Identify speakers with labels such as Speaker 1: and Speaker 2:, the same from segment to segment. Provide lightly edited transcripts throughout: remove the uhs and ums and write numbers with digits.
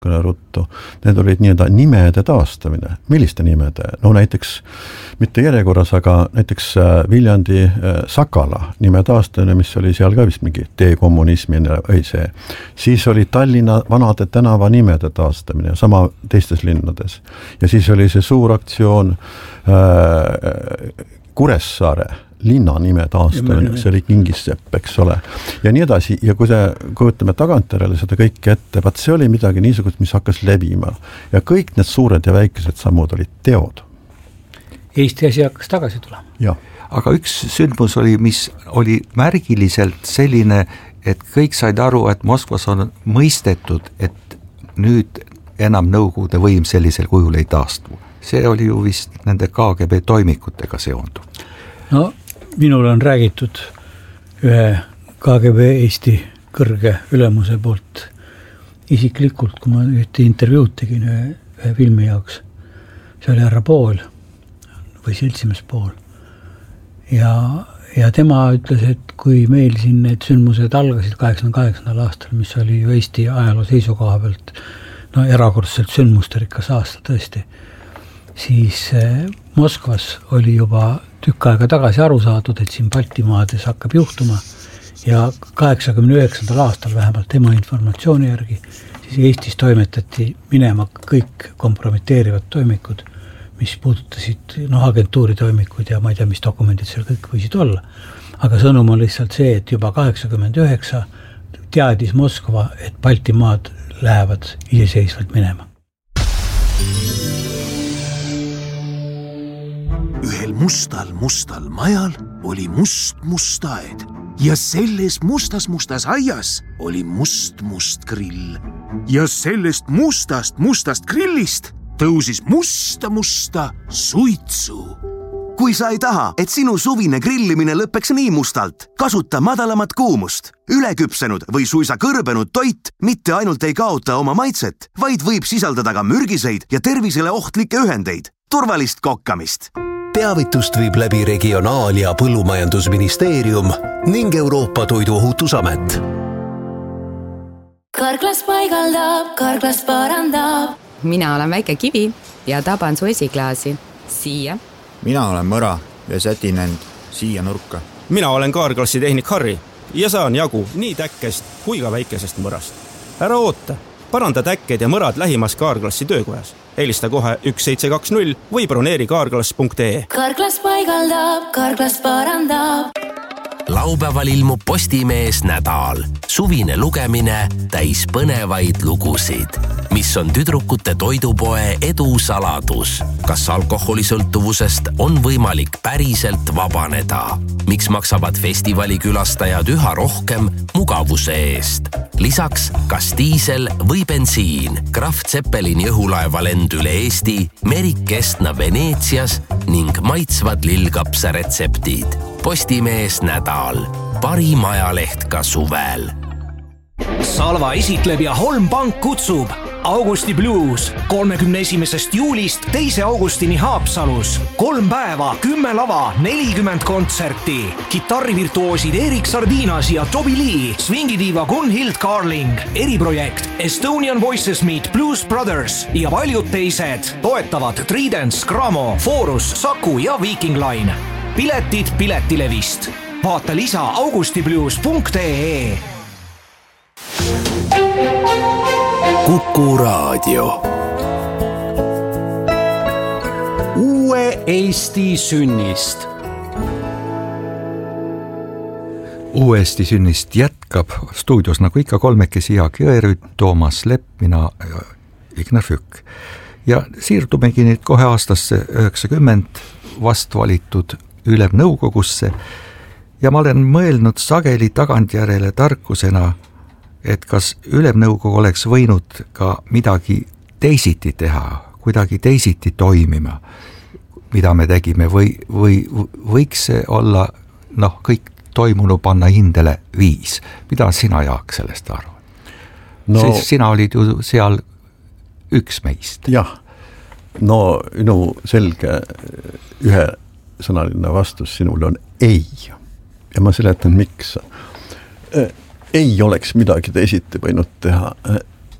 Speaker 1: ruttu, need olid nii-öelda nimede taastamine. Milliste nimede? No näiteks, mitte järjekorras, aga näiteks Viljandi Sakala nime taastamine, mis oli seal ka vist mingi dekommunismine või see. Siis oli Tallinna vanade tänava nimede taastamine, sama teistes linnades. Ja siis oli see suur aktsioon Kuressaare linna nime taastamine, see oli Kingissepp, eks ole. Ja nii edasi, ja kui kujutame tagantjärele seda kõike ette, vaat see oli midagi niisugust, mis hakkas levima. Ja kõik need suured ja väikesed sammud olid teod.
Speaker 2: Eesti asi hakkas tagasi tulema.
Speaker 1: Ja.
Speaker 3: Aga üks sündmus oli, mis oli märgiliselt selline, et kõik said aru, et Moskvas on mõistetud, et nüüd enam Nõukogude võim sellisel kujul ei taastu. See oli ju vist nende KGB toimikutega seondu.
Speaker 2: No, minul on räägitud ühe KGB Eesti kõrge ülemuse poolt isiklikult, kui ma ühte intervjuud tegin ühe filmi jaoks. See oli härra Pool või seltsimees Pool. Ja tema ütles, et kui meil siin need sündmused algasid 88. aastal, mis oli ju Eesti ajaloo seisukoha pealt erakordselt sündmusterikas aasta tõesti, siis Moskvas oli juba tükk aega tagasi aru saadud, et siin Baltimaades hakkab juhtuma ja 89. aastal vähemalt tema informatsiooni järgi siis Eestis toimetati minema kõik kompromiteerivad toimikud, mis puudutasid agentuuri toimikud ja ma ei tea, mis dokumendid seal kõik võisid olla. Aga sõnum on lihtsalt see, et juba 89 teadis Moskva, et Baltimaad lähevad iseseisvalt minema.
Speaker 4: Ühel mustal majal oli must aed ja selles mustas aias oli must grill. Ja sellest mustast grillist tõusis musta suitsu. Kui sa ei taha, et sinu suvine grillimine lõpeks nii mustalt, kasuta madalamat kuumust. Üleküpsenud või suisa kõrbenud toit mitte ainult ei kaota oma maitset, vaid võib sisaldada ka mürgiseid ja tervisele ohtlikke ühendeid. Turvalist kokkamist!
Speaker 5: Teavitust viib läbi Regionaal- ja Põllumajandusministeerium ning Euroopa Toiduohutusamet.
Speaker 6: Karklas paigaldab, karklas parandab.
Speaker 7: Mina olen väike kivi ja taban su esiklaasi. Siia.
Speaker 8: Mina olen mõra ja sätin end siia nurka.
Speaker 9: Mina olen Kaarklassi tehnik Harri ja saan jagu nii täkkest kui ka väikesest mõrast. Ära oota, paranda täkked ja mõrad lähimas Kaarklassi töökojas. Helista kohe 1720 või broneeri kaarklass.ee.
Speaker 6: Karklas paigaldab, karklas parandab.
Speaker 5: Laupäeval ilmub Postimees nädal. Suvine lugemine täis põnevaid lugusid. Mis on tüdrukute toidupoe edu saladus? Kas alkoholisõltuvusest on võimalik päriselt vabaneda? Miks maksavad festivali külastajad üha rohkem mugavuse eest? Lisaks, kas diisel või bensiin? Kraft Zeppelini õhulaeva lend üle Eesti, Merik Kestna Veneetsias ning maitsvad lillkapsa retseptid. Postimees nädal. Parim ajaleht ka suvel.
Speaker 10: Salva esitleb ja Holm Pank kutsub Augusti Blues 31. juulist 2. augustini Haapsalus. 3 päeva, 10 lava, 40 kontserti. Kitarrivirtuoosid Erik Sardinas ja Toby Lee, swingidiiva Gunhild Carling, eriprojekt Estonian Voices Meet Blues Brothers ja paljud teised toetavad Tridents, Gramo, Forus, Saku ja Viking Line. Piletid Piletilevist. Vaata lisa augustiblues.ee.
Speaker 5: Kuku Raadio.
Speaker 11: Uue Eesti sünnist.
Speaker 3: Uue Eesti sünnist jätkab stuudios nagu ikka kolmekesi Jaak Jõerüüt, Toomas Lepp, mina ja Ignar Fükk. Ja siirtumegi nüüd kohe aastasse 90 vast valitud Ülemnõukogusse ja ma olen mõelnud sageli tagantjärele tarkusena, et kas Ülemnõukogu oleks võinud ka midagi teisiti teha, kuidagi teisiti toimima, mida me tegime või võiks see olla kõik toimunu panna hindele 5. Mida sina, Jaak, sellest arvad? No, sina olid ju seal üks meist.
Speaker 1: Jah, minu selge ühesõnaline vastus sinule on ei. Ja ma seletan, miks. Ei oleks midagi teisiti võinud teha.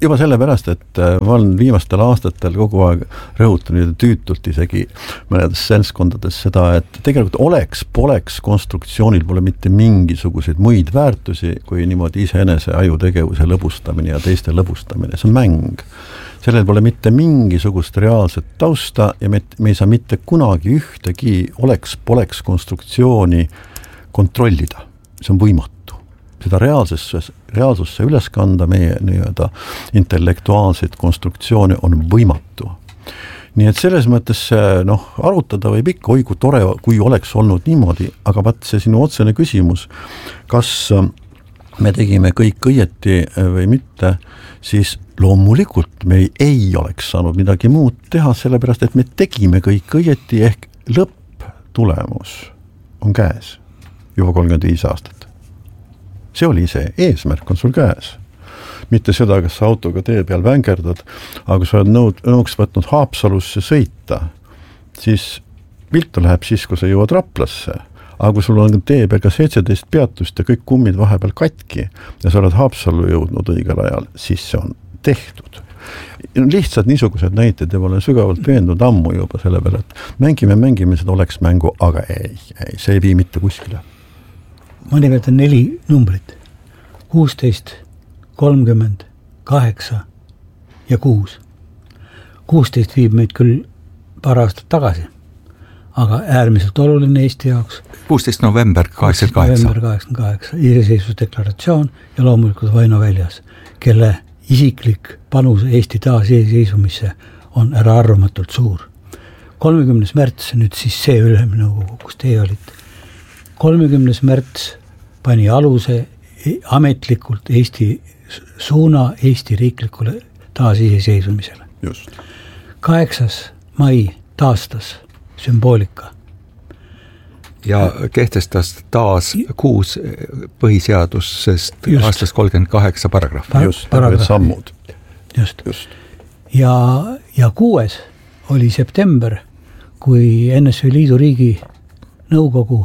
Speaker 1: juba sellepärast, et ma olen viimastel aastatel kogu aeg rõhutanud tüütult isegi mõnedes seltskondades seda, et tegelikult poleks konstruktsioonil pole mitte mingisuguseid muid väärtusi kui niimoodi iseenese ajutegevuse lõbustamine ja teiste lõbustamine. See on mäng. Sellel pole mitte mingisugust reaalset tausta ja me ei saa mitte kunagi ühtegi poleks konstruktsiooni kontrollida. See on võimatu. Seda reaalsusse üles kanda meie nii-öelda intellektuaalseid konstruktsioone on võimatu. Nii et selles mõttes arutada võib ikka, kui tore, kui oleks olnud niimoodi, aga vaat see sinu otsene küsimus, kas me tegime kõik õieti või mitte, siis loomulikult me ei oleks saanud midagi muud teha, sellepärast et me tegime kõik õieti ehk lõpptulemus on käes juba 35 aastat. See oli see, eesmärk on sul käes. Mitte seda, kas sa autoga tee peal vängerdad, aga kui sa oled nõuks võtnud Haapsalusse sõita, siis viltu läheb siis, kui sa jõuad Raplasse. Aga kui sul on tee peal ka 17 peatust ja kõik kummid vahepeal katki ja sa oled Haapsallu jõudnud õigel ajal, siis see on tehtud. Lihtsalt niisugused näited ja ma olen sügavalt veendunud ammu juba selle peale, et mängime, seda oleks mängu, aga ei, see ei vii mitte kuskile.
Speaker 2: Ma nimetan 4 numbrit. 16, 30, 8 ja 6. 16 viib meid küll paar aastat tagasi, aga äärmiselt oluline Eesti jaoks.
Speaker 3: 16. november 88.
Speaker 2: Iseseisvusdeklaratsioon ja loomulikult Vaino väljas, kelle isiklik panus Eesti taasiseseisvumisse on äraarvamatult suur. 30. märts, nüüd siis see Ülemnõukogu, kus teie olite. 30. märts pani aluse ametlikult Eesti suuna Eesti riiklikule taasiseseisvumisele.
Speaker 1: Just.
Speaker 2: 8. mai taastas sümboolika.
Speaker 3: Ja kehtestas taas 6 põhiseadusest aastast 38 paragrahv.
Speaker 1: Just, sammud.
Speaker 2: Just. Ja 6. oli september, kui NSV Liidu riigi nõukogu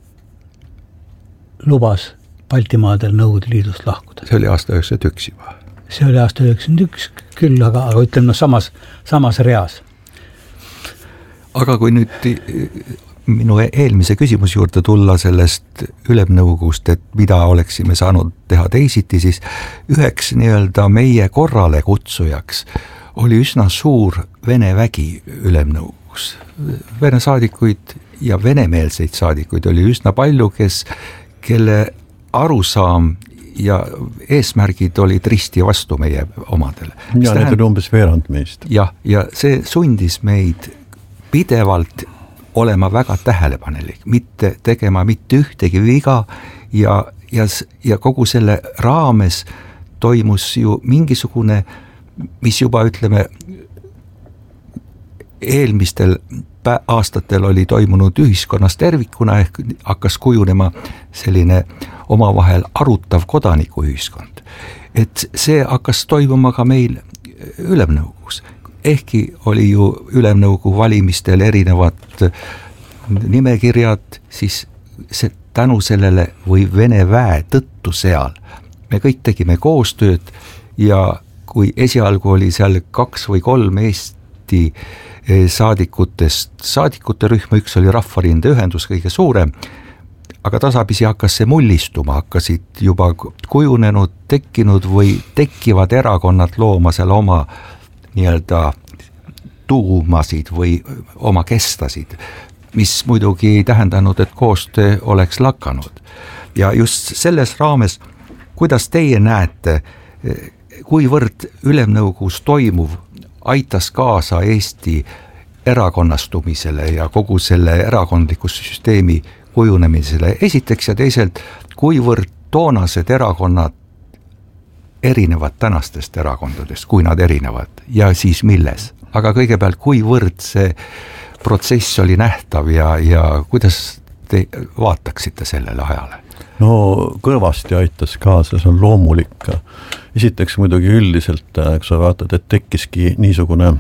Speaker 2: lubas Baltimaadel Nõukogude Liidust lahkuda.
Speaker 3: See oli aasta 91 juba.
Speaker 2: See oli aasta 91 küll, aga ütleme samas reas.
Speaker 3: Aga kui nüüd minu eelmise küsimus juurde tulla sellest Ülemnõukogust, et mida oleksime saanud teha teisiti, siis üheks nii-öelda meie korrale kutsujaks oli üsna suur Vene vägi Ülemnõukogus. Vene saadikuid ja venemeelseid saadikuid oli üsna palju, kelle arusaam ja eesmärgid olid risti vastu meie omadele.
Speaker 1: Ja need oli umbes veerand meist.
Speaker 3: Ja see sundis meid pidevalt olema väga tähelepanelik, mitte tegema mitte ühtegi viga ja kogu selle raames toimus ju mingisugune, mis juba ütleme eelmistel aastatel oli toimunud ühiskonnas tervikuna ehk hakkas kujunema selline omavahel arutav kodanikuühiskond. Et see hakkas toimuma ka meil Ülemnõukogus. Ehkki oli ju Ülemnõukogu valimistel erinevad nimekirjad, siis tänu sellele või Vene väe tõttu seal me kõik tegime koostööd ja kui esialgu oli seal 2 või 3 Eesti saadikute rühma, üks oli Rahvarinde ühendus kõige suurem, aga tasapisi hakkas see mullistuma, hakkasid juba kujunenud, tekkinud või tekkivad erakonnad looma seal oma nii-öelda tuumasid või oma kestasid, mis muidugi ei tähendanud, et koostöö oleks lakanud. Ja just selles raames, kuidas teie näete, kuivõrd Ülemnõukogus toimuv aitas kaasa Eesti erakonnastumisele ja kogu selle erakondliku süsteemi kujunemisele esiteks ja teisalt, kuivõrd toonased erakonnad erinevad tänastest erakondadest, kui nad erinevad ja siis milles. Aga kõigepealt, kuivõrd see protsess oli nähtav ja kuidas te vaataksite sellele ajale?
Speaker 1: No kõvasti aitas kaasa, see on loomulik. Esiteks muidugi üldiselt, kui sa vaatad, et tekkiski niisugune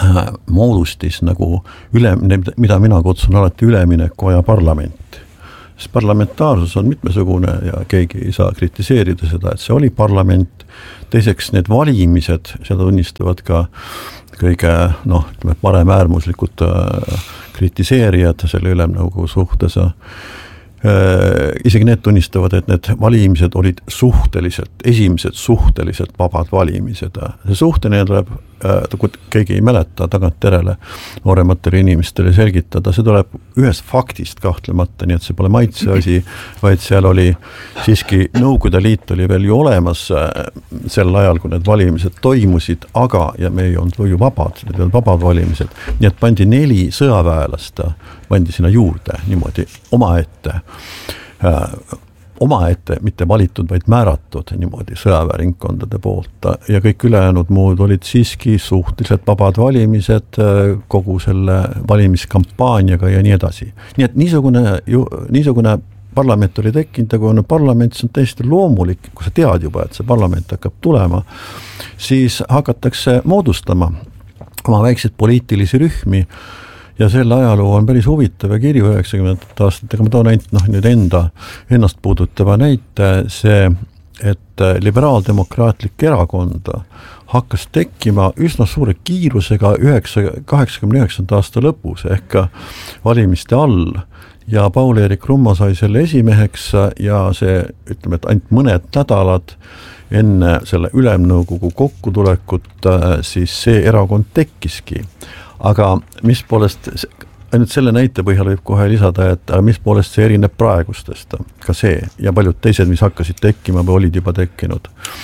Speaker 1: moodustis nagu mida mina kutsun alati üleminekuaja parlament. sest parlamentaarsus on mitmesugune ja keegi ei saa kritiseerida seda, et see oli parlament. Teiseks need valimised, seda tunnistavad ka kõige paremäärmuslikud kritiseerijad selle ülemnõukogu suhtes. Isegi need tunnistavad, et need valimised olid esimesed suhteliselt vabad valimised. See suhteline tuleb, kui keegi ei mäleta tagantjärele noorematele inimestele selgitada, see tuleb ühest faktist kahtlemata, nii et see pole maitseasi, vaid seal oli siiski Nõukogude Liit oli veel ju olemas sel ajal, kui need valimised toimusid, ja me ei olnud ju vabad, need olid vabad valimised, nii et pandi 4 sõjaväelast, pandi sinna juurde niimoodi omaette, mitte valitud, vaid määratud niimoodi sõjaväeringkondade poolt ja kõik ülejäänud muud olid siiski suhteliselt vabad valimised kogu selle valimiskampaaniaga ja nii edasi. Nii et niisugune parlament oli tekkinud ja kui on parlament, see on täiesti loomulik, kui sa tead juba, et see parlament hakkab tulema, siis hakatakse moodustama oma väikseid poliitilisi rühmi. Ja selle ajaloo on päris huvitav ja kirju 90. aastatega. Ma toon nüüd ennast puudutava näite see, et liberaaldemokraatlik erakond hakkas tekkima üsna suure kiirusega 89. aasta lõpus ehk valimiste all ja Paul-Eerik Rummo sai selle esimeheks ja see, ütleme, et ainult mõned nädalad enne selle ülemnõukogu kokkutulekut siis see erakond tekkiski. Aga mis poolest, ainult selle näite põhjal võib kohe lisada, et mis poolest see erineb praegustest, ka see ja paljud teised, mis hakkasid tekkima või olid juba tekkinud.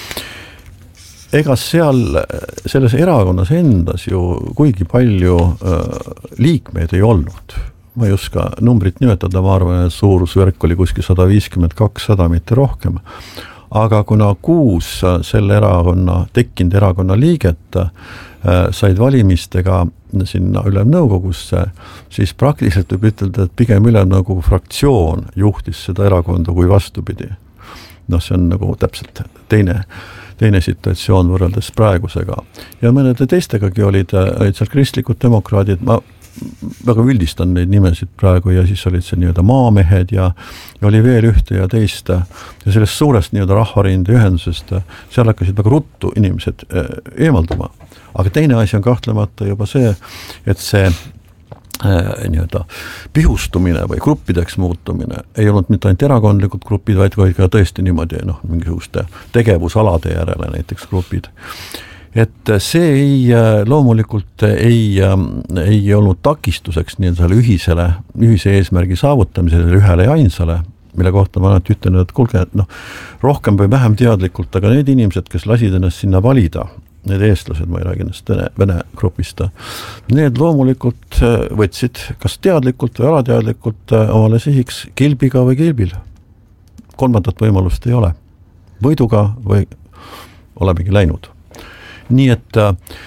Speaker 1: Ega selles erakonnas endas ju kuigi palju liikmeid ei olnud. Ma ei oska numbrit nimetada, ma arvan, et suurusvärk oli kuskil 150-200, mitte rohkem. Aga kuna 6 selle tekkinud erakonna liiget said valimistega sinna ülemnõukogusse, siis praktiliselt võib ütelda, et pigem ülemnõukogu fraktsioon juhtis seda erakonda kui vastupidi. See on nagu täpselt teine situatsioon võrreldes praegusega. Ja mõnede teistegagi olid seal kristlikud demokraadid, ma väga üldistan neid nimesid praegu ja siis olid see nii-öelda maamehed ja oli veel ühte ja teist ja sellest suurest nii-öelda rahvarinde ühendusest seal hakkasid väga ruttu inimesed eemalduma. Aga teine asi on kahtlemata juba see, et see nii-öelda pihustumine või gruppideks muutumine ei olnud mitte ainult erakondlikud grupid, vaid ka tõesti niimoodi mingisuguste tegevusalade järele näiteks grupid. Et see loomulikult ei olnud takistuseks ühise eesmärgi saavutamisele ühele ja ainsale, mille kohta ma alati ütlen, et kuulge, rohkem või vähem teadlikult, aga need inimesed, kes lasid ennast sinna valida, need eestlased, ma ei räägi ennast vene grupist, need loomulikult võtsid kas teadlikult või alateadlikult omale sihiks kilbiga või kilbil. Kolmandat võimalust ei ole. Võiduga või olemegi läinud. Nii et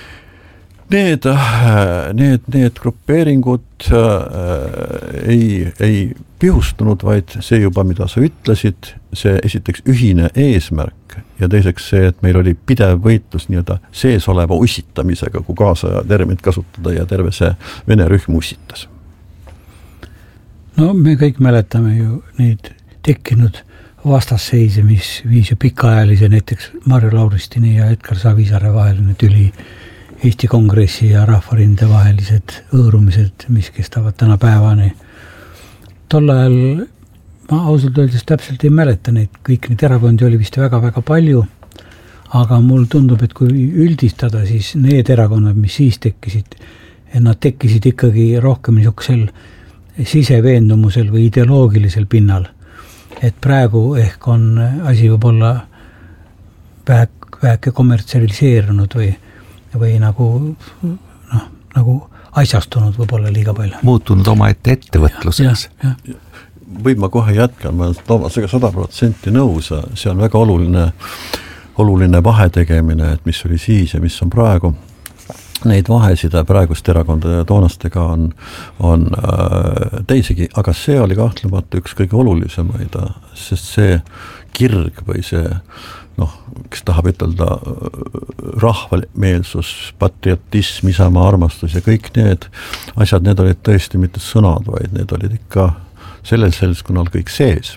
Speaker 1: need grupeeringud ei pihustunud, vaid see juba, mida sa ütlesid, see esiteks ühine eesmärk ja teiseks see, et meil oli pidev võitlus nii-öelda sees oleva ussitamisega, kui kaasaja terminit kasutada ja terve see vene rühm ussitas.
Speaker 2: No me kõik mäletame ju neid tekkinud vastasseise, mis viis ju pikaajalise näiteks Marju Lauristini ja Edgar Savisaare vaheline tüli, Eesti Kongressi ja Rahvarinde vahelised õõrumised, mis kestavad täna päevani. Tol ajal ma ausalt öeldes täpselt ei mäleta neid, kõik neid erakondi oli vist väga-väga palju, aga mul tundub, et kui üldistada, siis need erakonnad, mis siis tekkisid, nad tekkisid ikkagi rohkem niisugusel siseveendumusel või ideoloogilisel pinnal. Et praegu ehk on asi võib-olla väike kommertsialiseerunud või nagu asjastunud võib-olla liiga palju.
Speaker 3: Muutunud omaette ettevõtluseks.
Speaker 1: Võib ma kohe jätkan, ma olen Toomasega 100% nõus, see on väga oluline vahetegemine, et mis oli siis ja mis on praegu. Neid vahesid praeguste erakondade ja toonastega on teisigi, aga see oli kahtlemata üks kõige olulisemaid, sest see kirg või see, kes tahab ütelda rahvameelsus, patriotism, isamaa armastus ja kõik need asjad, need olid tõesti mitte sõnad, vaid need olid ikka sellel seltskonnal kõik sees.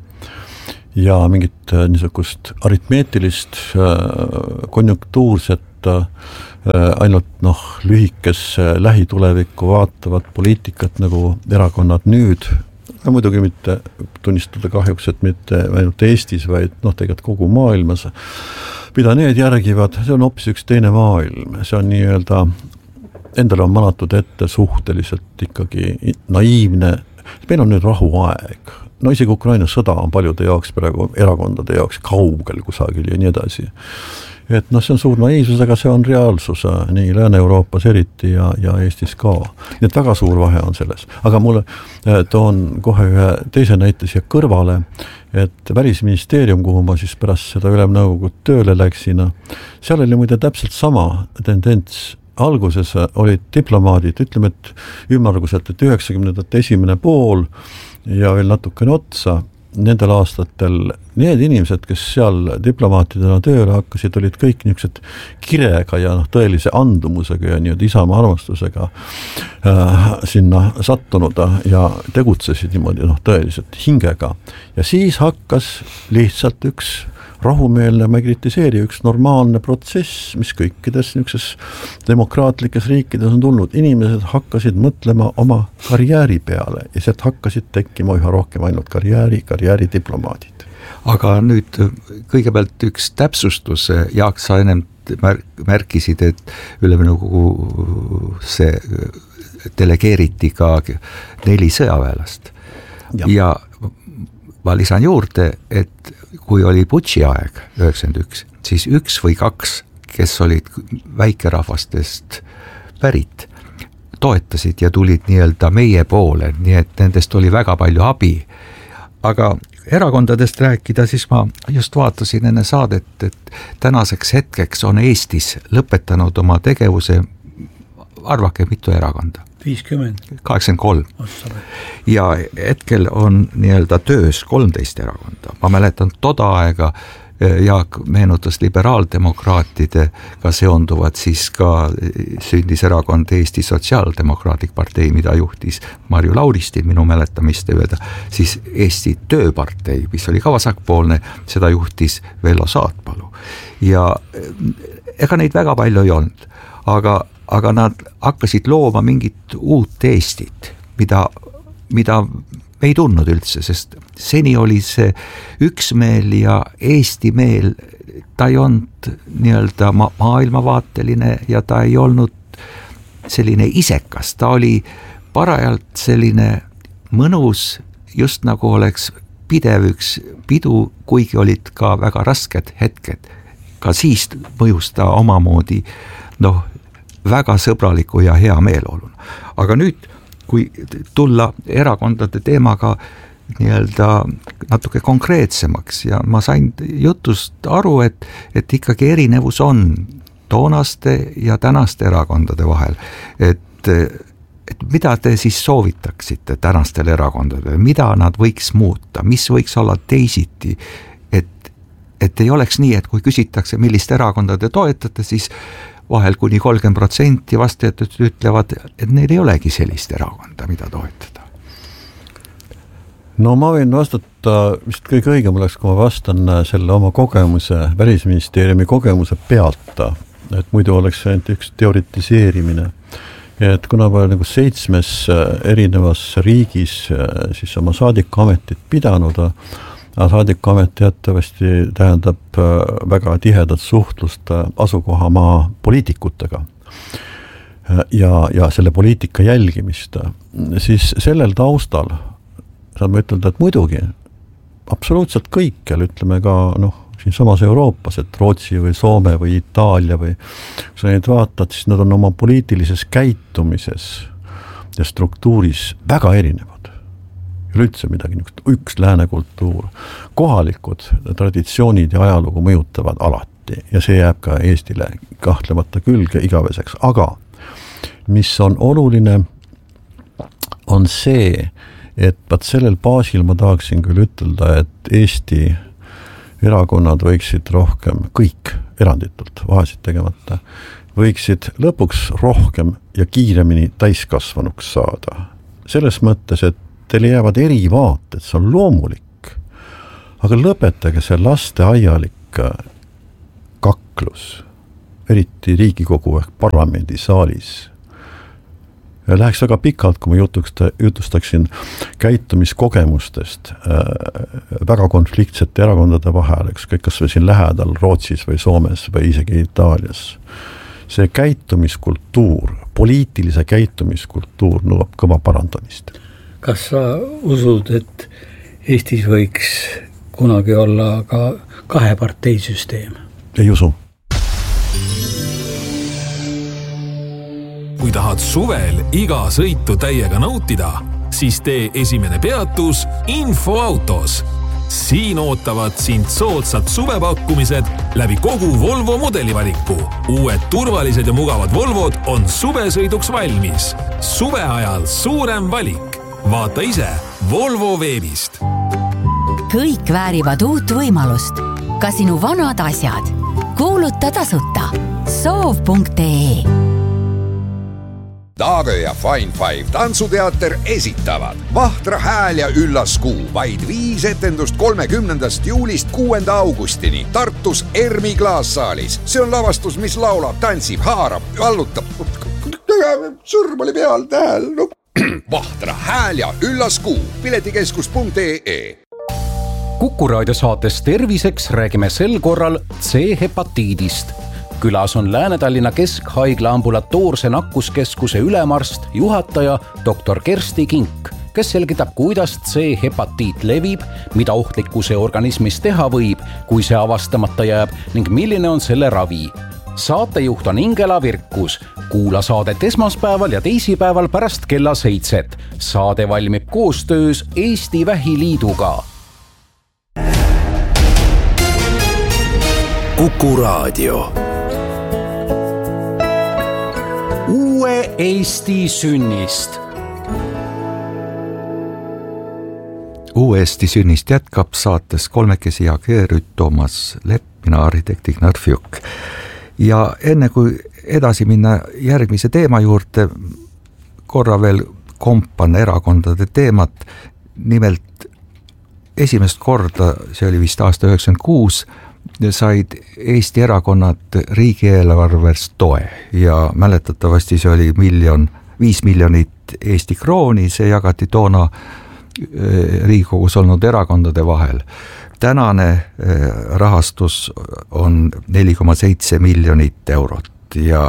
Speaker 1: Ja mingit niisugust aritmeetilist, konjunktuurset, ainult lühikesse lähitulevikku vaatavat poliitikat nagu erakonnad nüüd, muidugi mitte tunnistada kahjuks, et mitte ainult Eestis, vaid tegelikult kogu maailmas, mida need järgivad, see on hoopis üks teine maailm, see on nii-öelda, endale on manatud ette suhteliselt ikkagi naiivne, meil on nüüd rahuaeg, isegi Ukraina sõda on paljude jaoks praegu erakondade jaoks kaugel kusagil ja nii edasi. Et see on suur naiivsus, aga see on reaalsus nii Lääne-Euroopas eriti ja Eestis ka. Nii et väga suur vahe on selles. Aga mulle toon kohe ühe teise näite siia kõrvale, et Välisministeerium, kuhu ma siis pärast seda Ülemnõukogud tööle läksin, seal oli muide täpselt sama tendents. Alguses olid diplomaadid, ütleme, et ümmarguselt, et 90ndate esimene pool ja veel natukene otsa, nendel aastatel need inimesed, kes seal diplomaatidena tööle hakkasid, olid kõik niisugused kirega ja tõelise andumusega ja nii-öelda isamaa armastusega sinna sattunud ja tegutsesid niimoodi tõeliselt hingega. Ja siis hakkas lihtsalt üks rahumeelne, ma ei kritiseeri, üks normaalne protsess, mis kõikides niisuguses demokraatlikes riikides on tulnud. Inimesed hakkasid mõtlema oma karjääri peale ja sealt hakkasid tekkima üha rohkem ainult karjääridiplomaadid.
Speaker 3: Aga nüüd kõigepealt üks täpsustus, Jaak, sa ennem märkisid, et Ülemnõukogu see delegeeriti ka 4 sõjaväelast. Ja ma lisan juurde, et kui oli Butši aeg 91, siis 1 või 2, kes olid väikerahvastest pärit, toetasid ja tulid nii-öelda meie poole, nii et nendest oli väga palju abi. Aga erakondadest rääkida, siis ma just vaatasin enne saadet, et tänaseks hetkeks on Eestis lõpetanud oma tegevuse, arvake mitu erakonda?
Speaker 2: 50.
Speaker 3: 83. Ja hetkel on nii-öelda töös 13 erakonda. Ma mäletan toda aega, Jaak meenutas liberaaldemokraatidega seonduvad, siis ka sündis erakond Eesti Sotsiaaldemokraatlik partei, mida juhtis Marju Lauristin minu mäletamiste öelda, siis Eesti Tööpartei, mis oli ka vasakpoolne, seda juhtis Vello Saatpalu. Ja ega neid väga palju ei olnud, aga nad hakkasid looma mingit uut Eestit, mida me ei tundnud üldse, sest seni oli see üksmeel ja Eesti meel, ta ei olnud nii-öelda maailmavaateline ja ta ei olnud selline isekas, ta oli parajalt selline mõnus, just nagu oleks pidev üks pidu, kuigi olid ka väga rasked hetked. Ka siis mõjus ta omamoodi väga sõbraliku ja hea meeleoluna. Aga nüüd, kui tulla erakondade teemaga nii-öelda natuke konkreetsemaks ja ma sain jutust aru, et ikkagi erinevus on toonaste ja tänaste erakondade vahel, et mida te siis soovitaksite tänastele erakondadele, mida nad võiks muuta, mis võiks olla teisiti, et ei oleks nii, et kui küsitakse, millist erakonda te toetate, siis vahel kuni 30% vastajad ütlevad, et neil ei olegi sellist erakonda, mida toetada.
Speaker 1: No ma võin vastata, vist kõige õigem oleks, kui ma vastan selle oma kogemuse, Välisministeeriumi kogemuse pealt, et muidu oleks ainult üks teoritiseerimine. Et kuna ma olen 7 erinevas riigis siis oma saadikuametit pidanud, saadikuamet teatavasti tähendab väga tihedat suhtlust asukohamaa poliitikutega ja selle poliitika jälgimist, siis sellel taustal saan ma ütelda, et muidugi absoluutselt kõikjal, ütleme ka siin samas Euroopas, et Rootsi või Soome või Itaalia või kui sa neid vaatad, siis nad on oma poliitilises käitumises ja struktuuris väga erinevad. Üleüldse midagi, üks lääne kultuur. Kohalikud traditsioonid ja ajalugu mõjutavad alati ja see jääb ka Eestile kahtlemata külge igaveseks. Aga mis on oluline, on see, et sellel baasil ma tahaksin küll ütelda, et Eesti erakonnad võiksid rohkem, kõik eranditult, vahesid tegemata, võiksid lõpuks rohkem ja kiiremini täiskasvanuks saada. Selles mõttes, et teile jäävad erivaated, see on loomulik. Aga lõpetage see lasteaialik kaklus, eriti Riigikogu ehk parlamendi saalis. Läheks väga pikalt, kui ma jutustaksin käitumiskogemustest väga konfliktsete erakondade vahel, ükskõik kas või siin lähedal Rootsis või Soomes või isegi Itaalias. See käitumiskultuur, poliitilise käitumiskultuur nõuab kõva parandamist.
Speaker 2: Kas sa usud, et Eestis võiks kunagi olla ka kaheparteisüsteem?
Speaker 1: Ei usu.
Speaker 12: Kui tahad suvel iga sõitu täiega nautida, siis tee esimene peatus Infoautos. Siin ootavad sind soodsad suvepakkumised läbi kogu Volvo modelivaliku. Uued turvalised ja mugavad Volvod on suvesõiduks valmis. Suve ajal suurem valik. Vaata ise Volvo veebist.
Speaker 13: Kõik väärivad uut võimalust. Ka sinu vanad asjad. Kuuluta tasuta. Soov.ee
Speaker 14: Daagö ja Fine Five tantsuteater esitavad Vahtra hääl ja üllas kuu. Vaid 5 etendust 30. juulist 6. augustini Tartus Ermi klaassaalis. See on lavastus, mis laulab, tantsib, haarab, vallutab. Sõrm oli peal tähel. No. Vahtra hääl ja üllas kuu. Piletikeskus.ee
Speaker 11: Kuku raadiosaates Terviseks räägime sel korral C-hepatiidist. Külas on Lääne-Tallinna Keskhaigla ambulatoorse nakkuskeskuse ülemarst, juhataja Dr. Kersti Kink, kes selgitab, kuidas C-hepatiit levib, mida ohtlikku see organismis teha võib, kui see avastamata jääb ning milline on selle ravi. Saatejuht on Ingela Virkus. Kuula saadet esmaspäeval ja teisipäeval pärast kella 7. Saade valmib koostöös Eesti Vähiliiduga.
Speaker 5: Kuku raadio.
Speaker 11: Uue Eesti sünnist.
Speaker 3: Uue Eesti sünnist jätkab saates kolmekesi Jaak Jõerüüt, Toomas Lepp, mina arhitekt Ignar Fjuk. Ja enne kui edasi minna järgmise teema juurde, korra veel kompan erakondade teemat. Nimelt esimest korda, see oli vist aasta 96, said Eesti erakonnad riigieelarvest toe ja mäletatavasti see oli 5 miljonit Eesti krooni, see jagati toona Riigikogus olnud erakondade vahel. Tänane rahastus on 4,7 miljonit eurot ja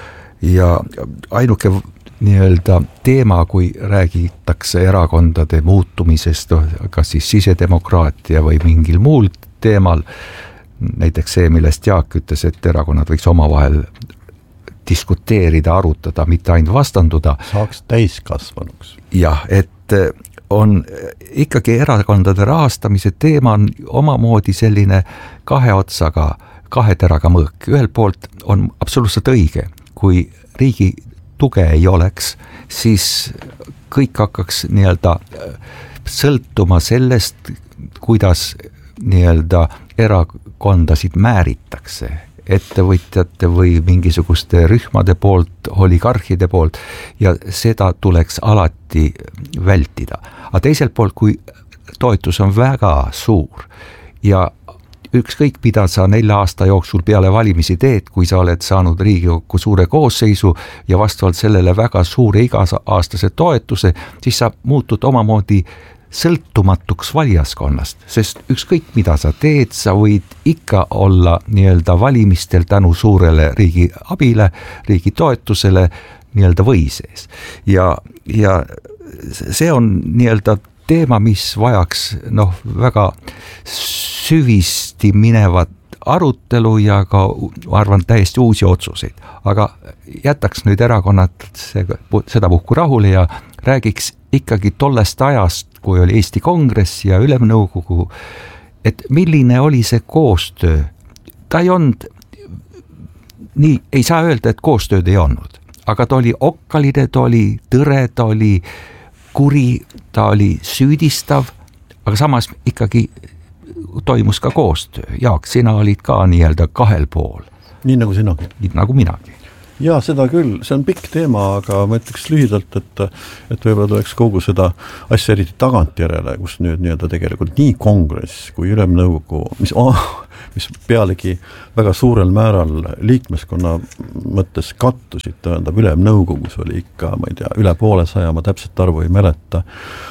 Speaker 3: ainuke nii-öelda teema, kui räägitakse erakondade muutumisest, kas siis sisedemokraatia või mingil muul teemal, näiteks see, millest Jaak ütles, et erakonnad võiks omavahel diskuteerida, arutada, mitte ainult vastanduda.
Speaker 1: Saaks täiskasvanuks.
Speaker 3: Jah, et on ikkagi erakondade rahastamise teema on omamoodi selline kahe otsaga, kahe teraga mõõk. Ühelt poolt on absoluutselt õige, kui riigi tuge ei oleks, siis kõik hakkaks nii-öelda sõltuma sellest, kuidas nii-öelda erakondasid määritakse ettevõtjate või mingisuguste rühmade poolt, oligarhide poolt ja seda tuleks alati vältida. Aga teiselt poolt, kui toetus on väga suur ja ükskõik mida sa 4 aasta jooksul peale valimisi teed, kui sa oled saanud Riigikokku suure koosseisu ja vastavalt sellele väga suure iga-aastase toetuse, siis sa muutud omamoodi sõltumatuks valijaskonnast, sest ükskõik mida sa teed, sa võid ikka olla nii-öelda valimistel tänu suurele riigi abile, riigi toetusele nii-öelda või sees. Ja see on nii-öelda teema, mis vajaks väga süvisti minevat arutelu ja ka, ma arvan, täiesti uusi otsuseid. Aga jätaks nüüd erakonnad seda puhku rahule ja räägiks ikkagi tollest ajast, kui oli Eesti Kongress ja Ülemnõukogu, et milline oli see koostöö. Ta ei olnud, nii ei saa öelda, et koostööd ei olnud, aga ta oli okkaline, ta oli tõre, ta oli kuri, ta oli süüdistav, aga samas ikkagi toimus ka koostöö. Jaak, sina olid ka nii-öelda kahel pool.
Speaker 1: Nii nagu sinagi.
Speaker 3: Nii nagu minagi.
Speaker 1: Ja seda küll, see on pikk teema, aga ma ütleks lühidalt, et võib-olla tuleks kogu seda asja eriti tagantjärele, kus nüüd nii-öelda tegelikult nii kongress kui ülemnõukogu, mis pealegi väga suurel määral liikmeskonna mõttes kattusid, tähendab ülemnõukogus oli ikka, ma ei tea, üle 200, ma täpselt arvu ei mäleta,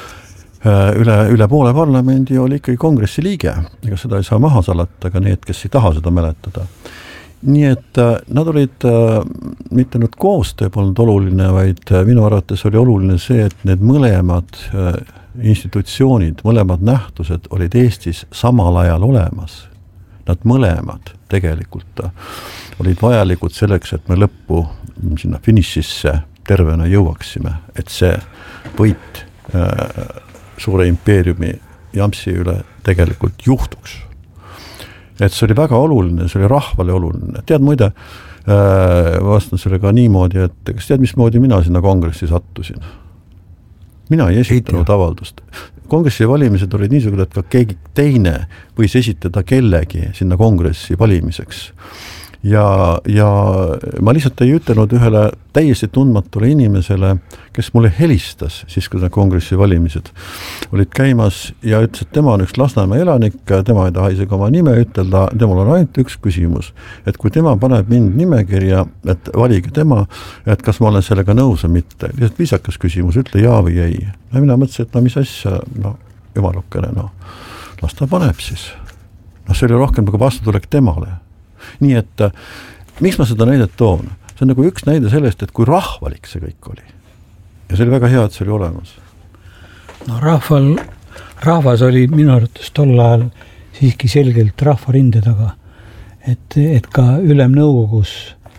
Speaker 1: üle poole parlamendi oli ikkagi kongressi liige, ega seda ei saa maha salata, aga need, kes ei taha seda mäletada. Nii et nad olid, mitte nüüd koostöö polnud oluline, vaid minu arvates oli oluline see, et need mõlemad institutsioonid, mõlemad nähtused olid Eestis samal ajal olemas. Nad mõlemad tegelikult olid vajalikud selleks, et me lõppu sinna finišisse tervena jõuaksime, et see võit suure impeeriumi jampsi üle tegelikult juhtuks. Et see oli väga oluline, see oli rahvale oluline. Tead muide, vastan selle ka niimoodi, et kas tead, mismoodi mina sinna kongressi sattusin? Mina ei esitanud avaldust. Kongressi valimised olid niisugused, et ka keegi teine võis esitada kellegi sinna kongressi valimiseks. Ja ma lihtsalt ei ütelnud ühele täiesti tundmatule inimesele, kes mulle helistas, siis kui need kongressi valimised olid käimas ja ütles, et tema on üks Lasnamäe elanik, tema ei taha isegi oma nime ütelda, temal on ainult üks küsimus, et kui tema paneb mind nimekirja, et valige tema, et kas ma olen sellega nõus või mitte. Lihtsalt viisakas küsimus, ütle jaa või ei. Ja mina mõtlesin, et mis asja, jumalukene, las ta paneb siis. See oli rohkem nagu vastutulek temale. Nii et miks ma seda näidet toon? See on nagu üks näide sellest, et kui rahvalik see kõik oli. Ja see oli väga hea, et see oli olemas.
Speaker 2: No rahvas oli minu arvates tol ajal siiski selgelt rahvarinde taga, et ka ülemnõukogus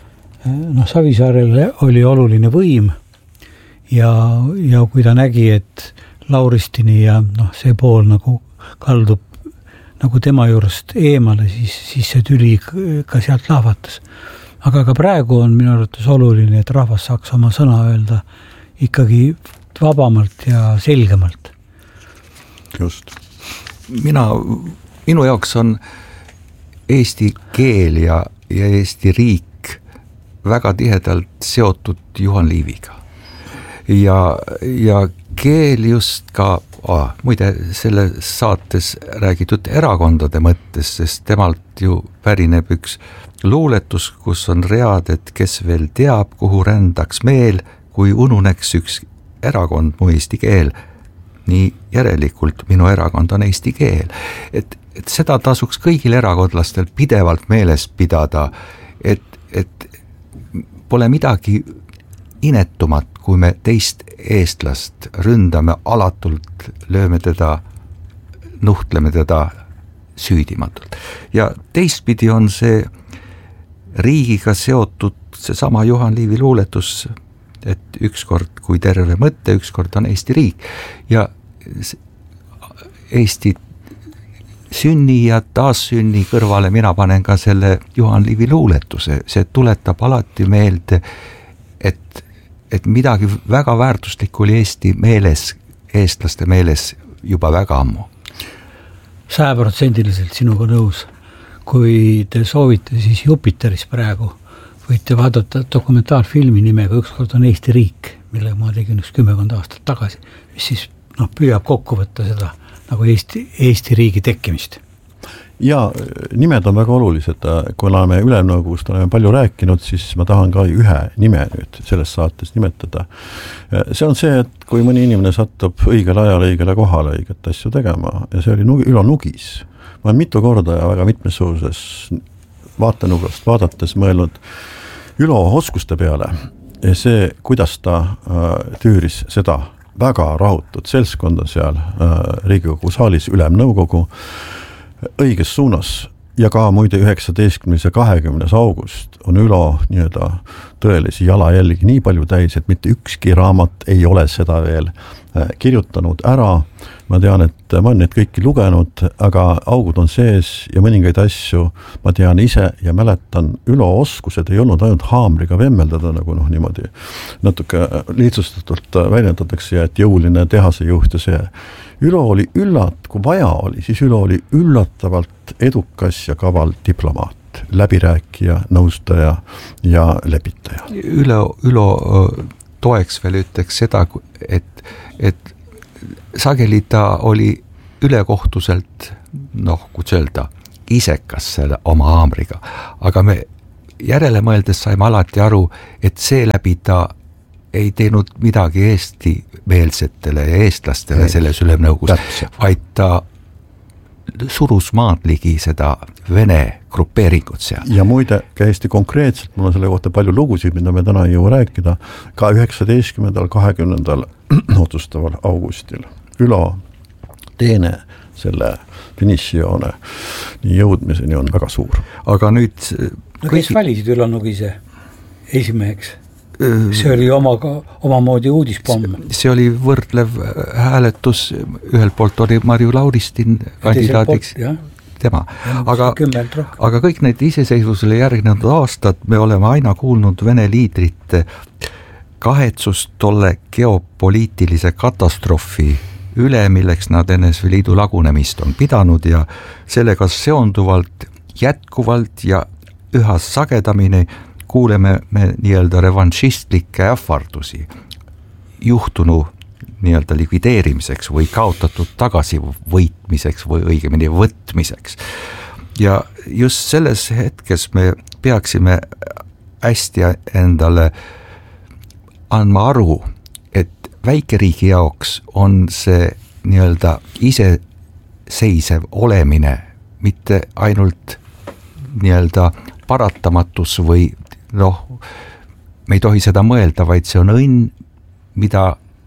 Speaker 2: Savisaarele oli oluline võim ja kui ta nägi, et Lauristini ja see pool nagu kaldub nagu tema juurest eemale, siis see tüli ka sealt lahvatas. Aga ka praegu on minu arvates oluline, et rahvas saaks oma sõna öelda ikkagi vabamalt ja selgemalt.
Speaker 3: Just. Minu jaoks on eesti keel ja Eesti riik väga tihedalt seotud Juhan Liiviga. Ja keel just ka muide selle saates räägitud erakondade mõttes, sest temalt ju pärineb üks luuletus, kus on read, et kes veel teab, kuhu rändaks meel, kui ununeks üks erakond mu eesti keel. Nii järelikult minu erakond on eesti keel. Et seda tasuks kõigil erakondlastel pidevalt meeles pidada, et pole midagi inetumat, kui me teist eestlast ründame alatult, lööme teda, nuhtleme teda süüdimatult. Ja teistpidi on see riigiga seotud seesama Juhan Liivi luuletus, et ükskord kui terve mõtte, ükskord on Eesti riik. Ja Eesti sünni ja taassünni kõrvale mina panen ka selle Juhan Liivi luuletuse. See tuletab alati meelde, et midagi väga väärtuslikku oli Eesti meeles, eestlaste meeles juba väga ammu.
Speaker 2: 100% sinuga nõus. Kui te soovite, siis Jupiteris praegu võite vaadata dokumentaarfilmi nimega Ükskord on Eesti riik, mille ma tegin 10 aastat tagasi, mis siis püüab kokku võtta seda nagu Eesti riigi tekkimist.
Speaker 1: Ja nimed on väga olulised, kui oleme ülemnõukogust oleme palju rääkinud, siis ma tahan ka ühe nime nüüd selles saates nimetada. See on see, et kui mõni inimene satub õigel ajal õigele kohale õiget asju tegema ja see oli Ülo Nugis. Ma olen mitu korda ja väga mitmesuuses vaatenugast vaadates mõelnud Ülo oskuste peale ja see, kuidas ta tüüris seda väga rahutut seltskonda seal Riigikogu saalis ülemnõukogu õiges suunas ja ka muide 19. ja 20. august on Ülo nii-öelda tõelisi jalajälgi nii palju täis, et mitte ükski raamat ei ole seda veel kirjutanud ära. Ma tean, et ma olen neid kõiki lugenud, aga augud on sees ja mõningaid asju ma tean ise ja mäletan. Ülo oskused ei olnud ainult haamriga vemmeldada, nagu niimoodi natuke lihtsustatult väljendatakse, et jõuline tehase juht ja see. Ülo oli kui vaja oli, siis Ülo oli üllatavalt edukas ja kaval diplomaat. läbirääkija, nõustaja ja lepitaja.
Speaker 3: Ülo toeks veel ütleks seda, et sageli ta oli ülekohtuselt, kuidas öelda, isekas selle oma haamriga, aga me järele mõeldes saime alati aru, et seeläbi ta ei teinud midagi eestimeelsetele ja eestlastele selles Ülemnõukogus, vaid ta surus maad ligi seda Vene grupeeringut seal.
Speaker 1: Ja muide, hästi konkreetselt, mul on selle kohta palju lugusid, mida me täna ei jõua rääkida, ka 19. 20. otsustaval augustil Ülo teene selle finišijoone jõudmiseni on väga suur.
Speaker 3: Aga nüüd...
Speaker 2: kes valisid Ülo Nugise esimeheks? See oli omamoodi uudispomm.
Speaker 3: See oli võrdlev hääletus, ühelt poolt oli Marju Lauristin kandidaadiks tema. Aga kõik need iseseisvusele järgnenud aastad me oleme aina kuulnud Vene liidrite kahetsust tolle geopoliitilise katastroofi üle, milleks nad NSV Liidu lagunemist on pidanud ja sellega seonduvalt jätkuvalt ja üha sagedamini kuuleme me nii-öelda revanšistlikke ähvardusi juhtunu nii-öelda likvideerimiseks või kaotatud tagasivõitmiseks või õigemini võtmiseks. Ja just selles hetkes me peaksime hästi endale andma aru, et väikeriigi jaoks on see nii-öelda iseseisev olemine mitte ainult nii-öelda paratamatus või me ei tohi seda mõelda, vaid see on õnn, mida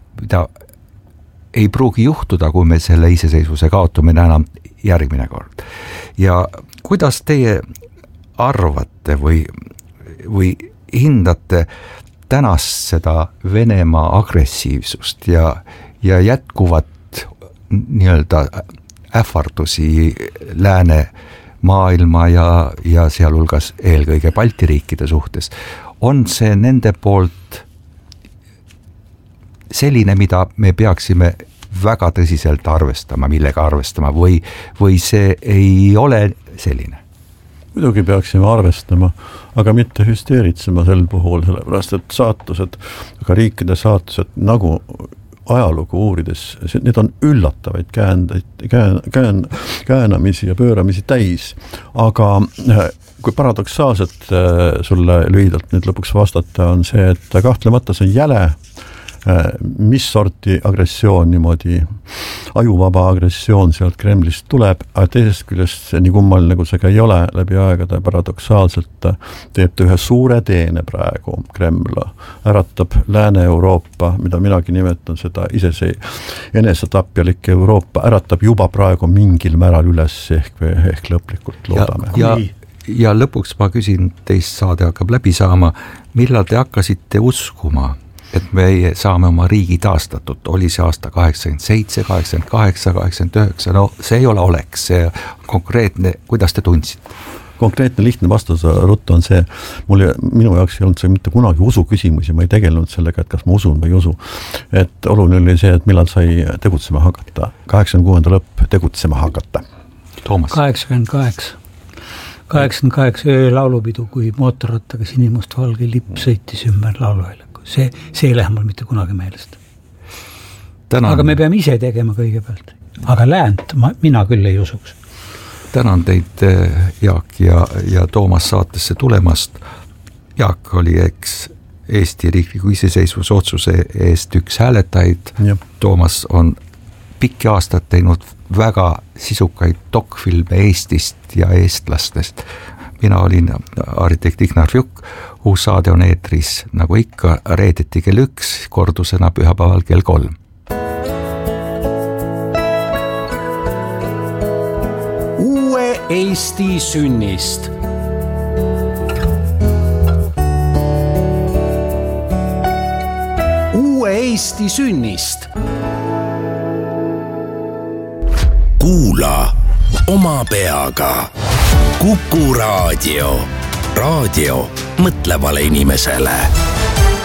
Speaker 3: ei pruugi juhtuda, kui me selle iseseisvuse kaotumine enam järgmine kord. Ja kuidas teie arvate või hindate tänast seda Venemaa agressiivsust ja jätkuvat nii-öelda ähvardusi lääne maailma ja sealhulgas eelkõige Balti riikide suhtes, on see nende poolt selline, mida me peaksime väga tõsiselt arvestama, millega arvestama või see ei ole selline?
Speaker 1: Muidugi peaksime arvestama, aga mitte hüsteeritsema sel puhul, sellepärast et saatused, aga riikide saatused nagu ajalugu uurides, need on üllatavaid käänamisi ja pööramisi täis, aga kui paradoksaalselt sulle lühidalt nüüd lõpuks vastata on see, et kahtlemata see on jäle, mis sorti agressioon niimoodi, ajuvaba agressioon sealt Kremlist tuleb, aga teisest küljest nii kummaline, nagu see ka ei ole läbi aegade paradoksaalselt teeb ta ühe suure teene praegu Kreml, äratab Lääne-Euroopa, mida minagi nimetan seda enesetapjalik Euroopa, äratab juba praegu mingil määral üles ehk lõplikult loodame.
Speaker 3: Ja lõpuks ma küsin, teist saade hakkab läbi saama, millal te hakkasite uskuma, et me saame oma riigi taastatud, oli see aasta 87, 88, 89, no see ei ole oleks, see konkreetne, kuidas te tundsite?
Speaker 1: Konkreetne lihtne vastus ruttu on see, minu jaoks ei olnud see mitte kunagi usu küsimus ja ma ei tegelenud sellega, et kas ma usun või ei usu. Et oluline oli see, et millal sai tegutsema hakata, 86. lõpp tegutsema hakata.
Speaker 3: Toomas.
Speaker 2: 88 öölaulupidu, kui mootorrattaga sinimust valge lipp sõitis ümber lauluväljaku. See ei lähe mul mitte kunagi meelest. Aga me peame ise tegema kõigepealt. Aga läänt mina küll ei usuks.
Speaker 3: Tänan teid, Jaak ja Toomas saatesse tulemast. Jaak oli Eesti riikliku iseseisvuse otsuse eest üks hääletajaid. Toomas on pikki aastad teinud väga sisukaid dokfilme Eestist ja eestlastest. Mina olin arhitekt Ignar Fjuk, uus saade on eetris, nagu ikka, reedeti kell 1, kordusena pühapäeval kell 3.
Speaker 11: Uue Eesti sünnist. Uue Eesti sünnist.
Speaker 5: Kuula oma peaga. Kuku Raadio. Raadio mõtlevale inimesele.